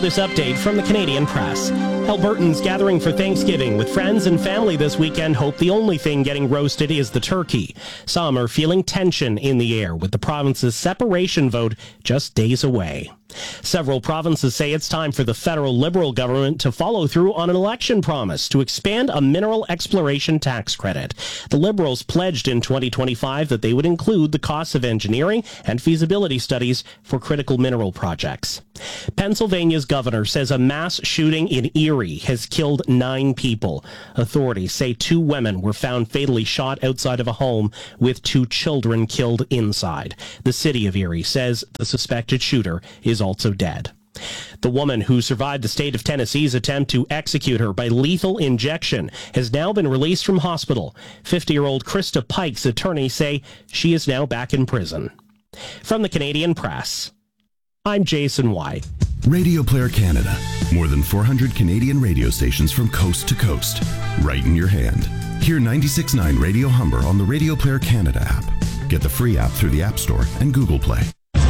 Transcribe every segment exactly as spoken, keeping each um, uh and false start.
This update from the Canadian Press. Albertans gathering for Thanksgiving with friends and family this weekend hope the only thing getting roasted is the turkey. Some are feeling tension in the air with the province's separation vote just days away. Several provinces say it's time for the federal Liberal government to follow through on an election promise to expand a mineral exploration tax credit. The Liberals pledged in twenty twenty-five that they would include the costs of engineering and feasibility studies for critical mineral projects. Pennsylvania's governor says a mass shooting in Erie has killed nine people. Authorities say two women were found fatally shot outside of a home with two children killed inside. The city of Erie says the suspected shooter is also dead. The woman who survived the state of Tennessee's attempt to execute her by lethal injection has now been released from hospital. fifty-year-old Krista Pike's attorneys say she is now back in prison. From the Canadian Press, I'm Jason White. Radio Player Canada. More than four hundred Canadian radio stations from coast to coast. Right in your hand. Hear ninety-six point nine Radio Humber on the Radio Player Canada app. Get the free app through the App Store and Google Play.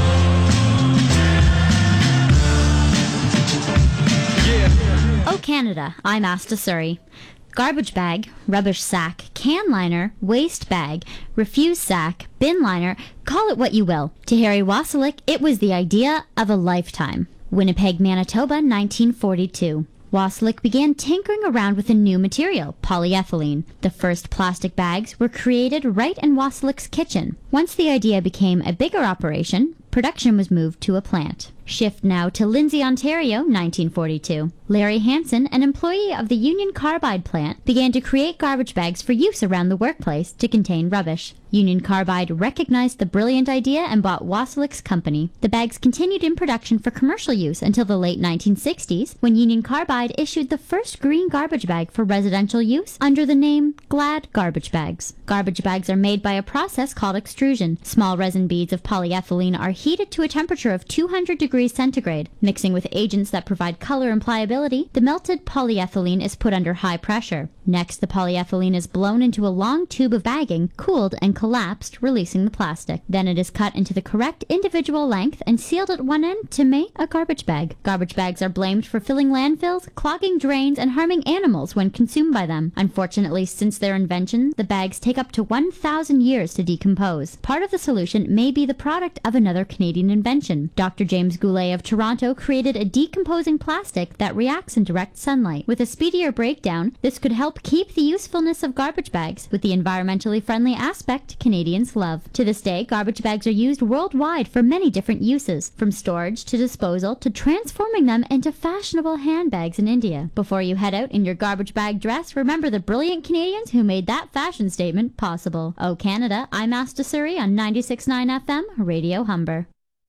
Oh Canada, I'm Asta Surrey. Garbage bag, rubbish sack, can liner, waste bag, refuse sack, bin liner, call it what you will. To Harry Wasilek, it was the idea of a lifetime. Winnipeg, Manitoba, nineteen forty-two. Wasilek began tinkering around with a new material, polyethylene. The first plastic bags were created right in Wasilek's kitchen. Once the idea became a bigger operation, production was moved to a plant. Shift now to Lindsay, Ontario, nineteen forty-two. Larry Hansen, an employee of the Union Carbide plant, began to create garbage bags for use around the workplace to contain rubbish. Union Carbide recognized the brilliant idea and bought Wasilek's company. The bags continued in production for commercial use until the late nineteen sixties, when Union Carbide issued the first green garbage bag for residential use under the name Glad Garbage Bags. Garbage bags are made by a process called extrusion. Small resin beads of polyethylene are heated to a temperature of two hundred degrees centigrade. Mixing with agents that provide color and pliability, the melted polyethylene is put under high pressure. Next, the polyethylene is blown into a long tube of bagging, cooled and collapsed, releasing the plastic. Then it is cut into the correct individual length and sealed at one end to make a garbage bag. Garbage bags are blamed for filling landfills, clogging drains, and harming animals when consumed by them. Unfortunately, since their invention, the bags take up to one thousand years to decompose. Part of the solution may be the product of another Canadian invention. Doctor James Goulet of Toronto created a decomposing plastic that reacts in direct sunlight. With a speedier breakdown, this could help keep the usefulness of garbage bags with the environmentally friendly aspect Canadians love. To this day, garbage bags are used worldwide for many different uses, from storage to disposal to transforming them into fashionable handbags in India. Before you head out in your garbage bag dress, remember the brilliant Canadians who made that fashion statement possible. Oh Canada, I'm Asta Surrey on ninety-six point nine F M, Radio Humber.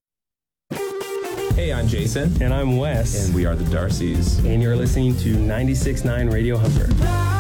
Hey, I'm Jason. And I'm Wes. And we are the Darcys. And you're listening to ninety-six point nine Radio Humber.